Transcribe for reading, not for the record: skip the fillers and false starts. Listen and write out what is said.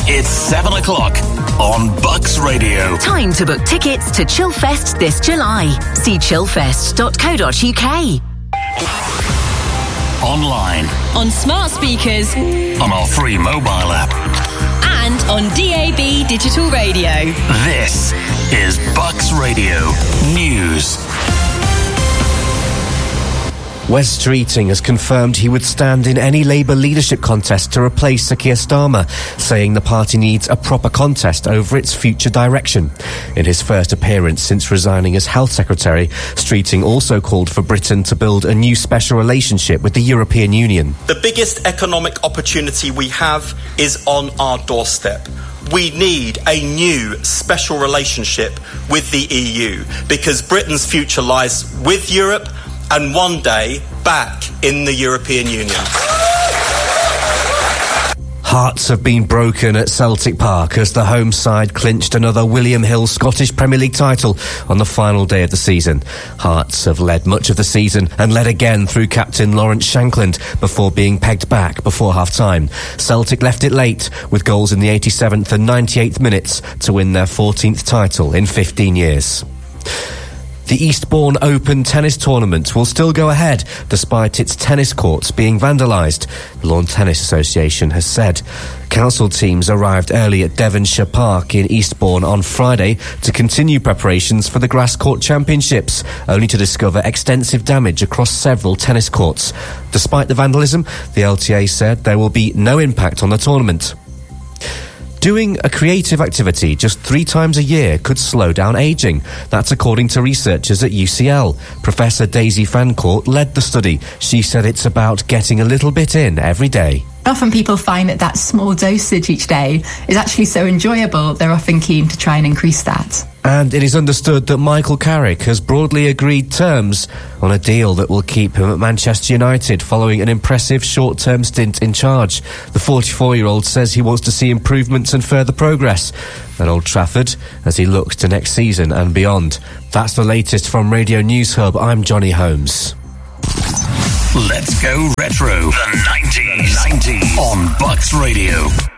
It's 7 o'clock on Bucks Radio. Time to book tickets to Chillfest this July. See chillfest.co.uk. Online. On smart speakers. On our free mobile app. And on DAB digital radio. This is Bucks Radio News. Wes Streeting has confirmed he would stand in any Labour leadership contest to replace Sir Keir Starmer, saying the party needs a proper contest over its future direction. In his first appearance since resigning as Health Secretary, Streeting also called for Britain to build a new special relationship with the European Union. The biggest economic opportunity we have is on our doorstep. We need a new special relationship with the EU because Britain's future lies with Europe and one day back in the European Union. Hearts have been broken at Celtic Park as the home side clinched another William Hill Scottish Premier League title on the final day of the season. Hearts have led much of the season and led again through captain Lawrence Shankland before being pegged back before half-time. Celtic left it late with goals in the 87th and 98th minutes to win their 14th title in 15 years. The Eastbourne Open tennis tournament will still go ahead despite its tennis courts being vandalised, the Lawn Tennis Association has said. Council teams arrived early at Devonshire Park in Eastbourne on Friday to continue preparations for the Grass Court Championships, only to discover extensive damage across several tennis courts. Despite the vandalism, the LTA said there will be no impact on the tournament. Doing a creative activity just 3 times a year could slow down ageing. That's according to researchers at UCL. Professor Daisy Fancourt led the study. She said it's about getting a little bit in every day. Often people find that small dosage each day is actually so enjoyable, they're often keen to try and increase that. And it is understood that Michael Carrick has broadly agreed terms on a deal that will keep him at Manchester United following an impressive short-term stint in charge. The 44-year-old says he wants to see improvements and further progress at Old Trafford as he looks to next season and beyond. That's the latest from Radio News Hub. I'm Johnny Holmes. Let's go retro. The 90s on Bucks Radio.